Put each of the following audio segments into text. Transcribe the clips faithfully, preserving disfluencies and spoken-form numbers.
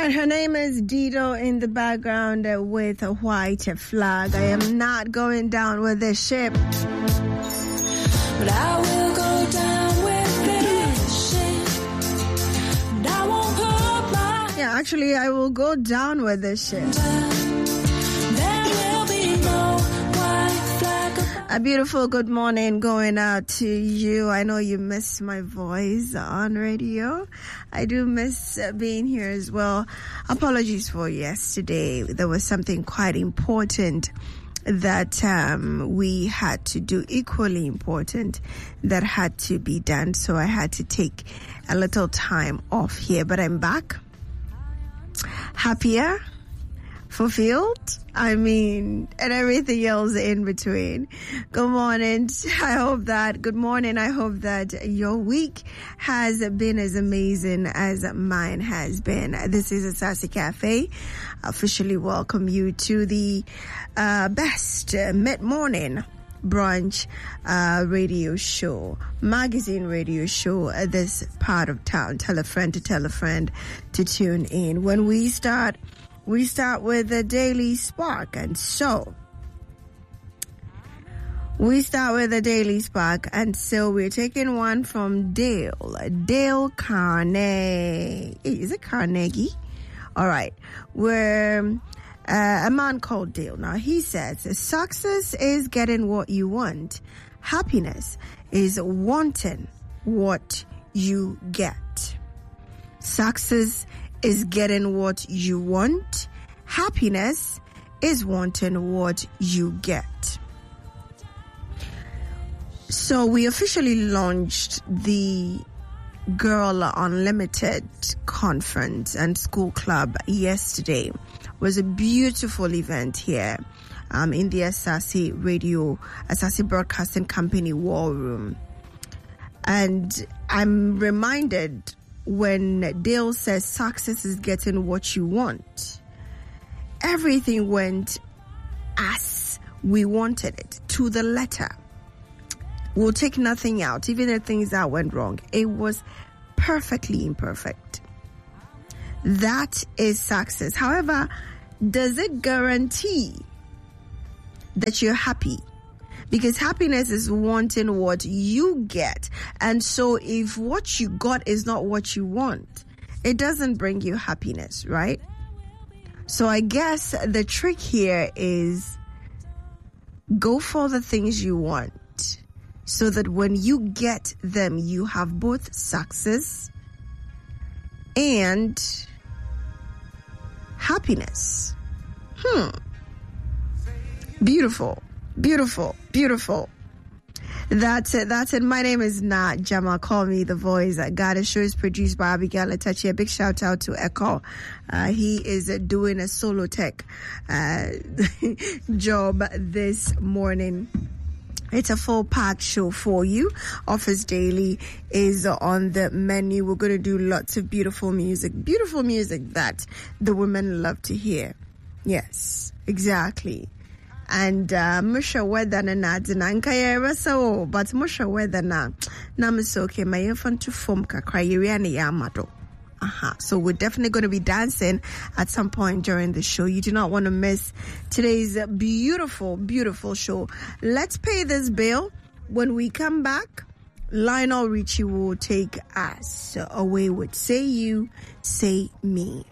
right, her name is Dido in the background uh, with a white flag. I am not going down with this ship. But I will go down with this ship. And I won't put my... Yeah, actually, I will go down with this ship. There will be no white flag. A beautiful good morning going out to you. I know you miss my voice on radio. I do miss uh, being here as well. Apologies for yesterday. There was something quite important that um, we had to do, equally important, that had to be done. So I had to take a little time off here. But I'm back. Happier. Fulfilled, I mean, and everything else in between. Good morning. I hope that, good morning. I hope that your week has been as amazing as mine has been. This is Asase Cafe. I officially welcome you to the uh, best uh, mid-morning brunch uh, radio show, magazine radio show at this part of town. Tell a friend to tell a friend to tune in. When we start, we start with the Daily Spark, and so we start with the Daily Spark, and so we're taking one from Dale, Dale Carnegie. Is it Carnegie? All right, we're uh, a man called Dale. Now he says, "Success is getting what you want. Happiness is wanting what you get." Success is getting what you want. Happiness is wanting what you get. So we officially launched the Girl Unlimited conference and school club yesterday. It was a beautiful event here um, in the Asase Radio, Asase Broadcasting Company war room. And I'm reminded when Dale says success is getting what you want, everything went as we wanted it, to the letter. We'll take nothing out, even the things that went wrong. It was perfectly imperfect. That is success. However, does it guarantee that you're happy? Because happiness is wanting what you get. And so if what you got is not what you want, it doesn't bring you happiness, right? So I guess the trick here is go for the things you want so that when you get them, you have both success and happiness. Hmm. Beautiful. Beautiful, beautiful. That's it. That's it. My name is Nat Jama. Call me the voice. God, the show is produced by Abigail Atachi. A big shout out to Echo. Uh, he is uh, doing a solo tech uh, job this morning. It's a full packed show for you. Office Daily is on the menu. We're going to do lots of beautiful music, beautiful music that the women love to hear. Yes, exactly. And uh musha weather na na dinanka yera so but musha weather na na okay my infant to form kakra yeri na yamado. Aha. So we're definitely going to be dancing at some point during the show. You do not want to miss today's beautiful, beautiful show. Let's pay this bill. When we come back, Lionel Richie will take us away with Say You, Say Me.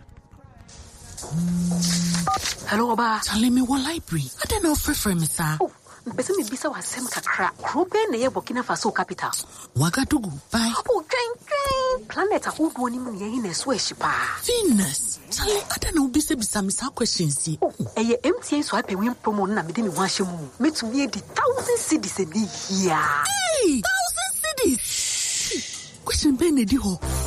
Hello, Oba. Tell me what library. I don't know for free, sir. Oh, Besa mi bisa wasem kakra. Krope na ye Burkina Faso capital. Wagadugu. Bye. Oh, train, train. Planet a old one in ye in a swish pa. Venus. Tell I don't know bisa bisa misa questions. Oh, a ye M T A so happy win promo na me demi wash mu. Me to me the thousand cities a day here. Hey, thousand cities. Question Benedi ho.